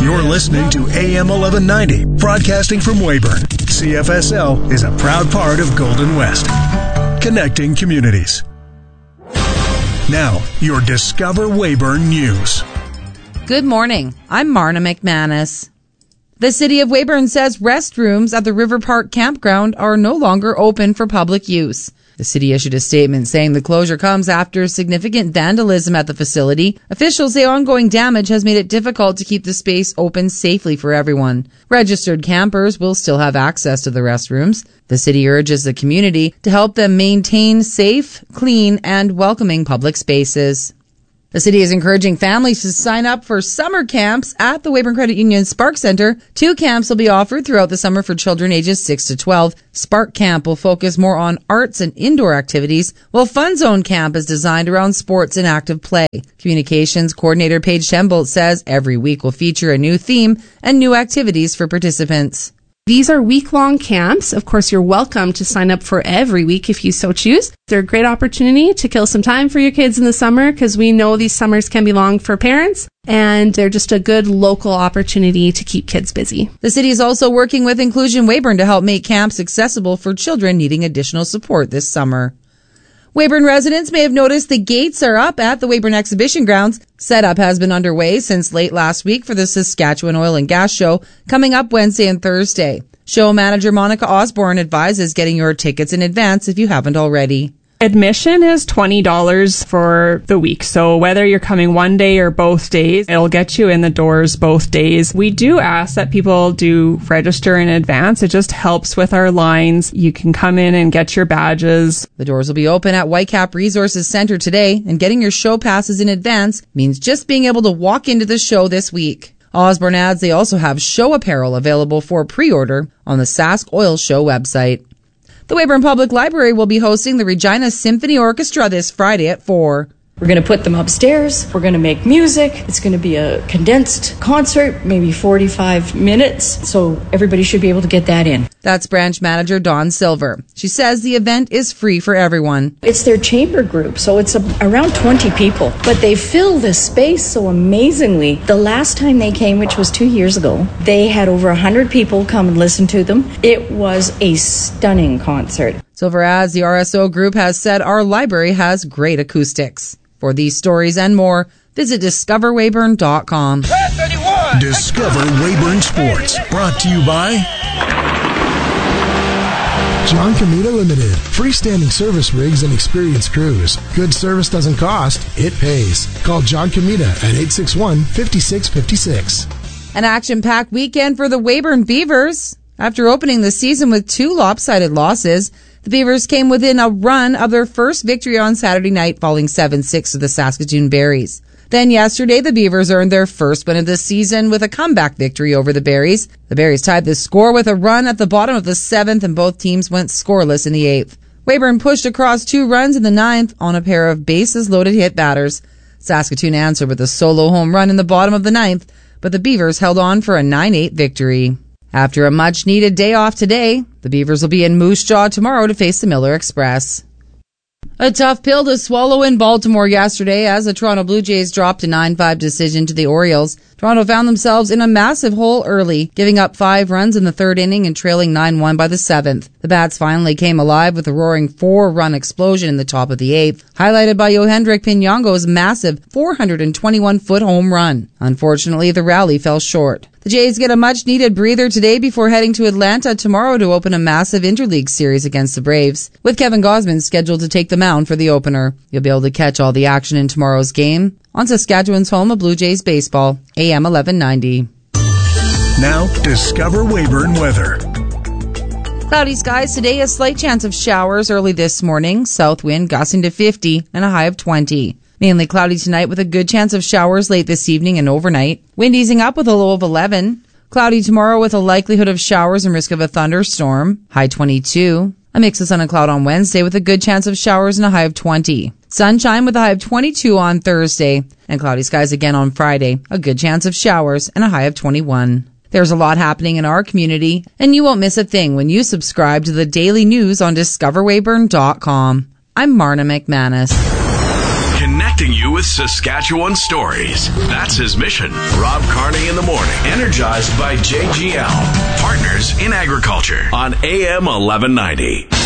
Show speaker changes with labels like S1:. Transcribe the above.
S1: You're listening to AM 1190, broadcasting from Weyburn. CFSL is a proud part of Golden West, connecting communities. Now, your Discover Weyburn News.
S2: Good morning. I'm Marna McManus. The City of Weyburn says restrooms at the River Park Campground are no longer open for public use. The city issued a statement saying the closure comes after significant vandalism at the facility. Officials say ongoing damage has made it difficult to keep the space open safely for everyone. Registered campers will still have access to the restrooms. The city urges the community to help them maintain safe, clean, and welcoming public spaces. The city is encouraging families to sign up for summer camps at the Weyburn Credit Union Spark Center. 2 camps will be offered throughout the summer for children ages 6 to 12. Spark Camp will focus more on arts and indoor activities, while Fun Zone Camp is designed around sports and active play. Communications Coordinator Paige Tembolt says every week will feature a new theme and new activities for participants.
S3: These are week-long camps. Of course, you're welcome to sign up for every week if you so choose. They're a great opportunity to kill some time for your kids in the summer because we know these summers can be long for parents, and they're just a good local opportunity to keep kids busy.
S2: The city is also working with Inclusion Weyburn to help make camps accessible for children needing additional support this summer. Weyburn residents may have noticed the gates are up at the Weyburn Exhibition Grounds. Setup has been underway since late last week for the Saskatchewan Oil and Gas Show coming up Wednesday and Thursday. Show manager Monica Osborne advises getting your tickets in advance if you haven't already.
S4: Admission is $20 for the week. So whether you're coming one day or both days, it'll get you in the doors both days. We do ask that people do register in advance. It just helps with our lines. You can come in and get your badges.
S2: The doors will be open at Whitecap Resources Center today, and getting your show passes in advance means just being able to walk into the show this week. Osborne adds they also have show apparel available for pre-order on the Sask Oil Show website. The Weyburn Public Library will be hosting the Regina Symphony Orchestra this Friday at 4.
S5: We're going to put them upstairs. We're going to make music. It's going to be a condensed concert, maybe 45 minutes. So everybody should be able to get that in.
S2: That's branch manager Dawn Silver. She says the event is free for everyone.
S5: It's their chamber group, so it's around 20 people. But they fill this space so amazingly. The last time they came, which was 2 years ago, they had over 100 people come and listen to them. It was a stunning concert.
S2: Silver adds the RSO group has said our library has great acoustics. For these stories and more, visit discoverweyburn.com.
S1: Discover Weyburn Sports, brought to you by
S6: John Comita Limited. Freestanding service rigs and experienced crews. Good service doesn't cost, it pays. Call John Comita at 861-5656.
S2: An action-packed weekend for the Weyburn Beavers. After opening the season with 2 lopsided losses, the Beavers came within a run of their first victory on Saturday night, falling 7-6 to the Saskatoon Berries. Then yesterday, the Beavers earned their first win of the season with a comeback victory over the Berries. The Berries tied the score with a run at the bottom of the 7th, and both teams went scoreless in the 8th. Weyburn pushed across 2 runs in the 9th on a pair of bases-loaded hit batters. Saskatoon answered with a solo home run in the bottom of the 9th, but the Beavers held on for a 9-8 victory. After a much-needed day off today, the Beavers will be in Moose Jaw tomorrow to face the Miller Express. A tough pill to swallow in Baltimore yesterday as the Toronto Blue Jays dropped a 9-5 decision to the Orioles. Toronto found themselves in a massive hole early, giving up 5 runs in the 3rd inning and trailing 9-1 by the 7th. The Bats finally came alive with a roaring 4-run explosion in the top of the 8th, highlighted by Yohendrick Pinongo's massive 421-foot home run. Unfortunately, the rally fell short. The Jays get a much-needed breather today before heading to Atlanta tomorrow to open a massive interleague series against the Braves, with Kevin Gausman scheduled to take the mound for the opener. You'll be able to catch all the action in tomorrow's game on Saskatchewan's home of Blue Jays baseball, AM 1190.
S1: Now, Discover Weyburn weather.
S2: Cloudy skies today, a slight chance of showers early this morning, south wind gusting to 50 and a high of 20. Mainly cloudy tonight with a good chance of showers late this evening and overnight. Wind easing up with a low of 11. Cloudy tomorrow with a likelihood of showers and risk of a thunderstorm, high 22. A mix of sun and cloud on Wednesday with a good chance of showers and a high of 20. Sunshine with a high of 22 on Thursday. And cloudy skies again on Friday. A good chance of showers and a high of 21. There's a lot happening in our community, and you won't miss a thing when you subscribe to the daily news on discoverweyburn.com. I'm Marna McManus.
S1: Connect
S7: connecting you with Saskatchewan stories. That's his mission. Rob Carney in the morning. Energized by JGL. Partners in Agriculture on AM 1190.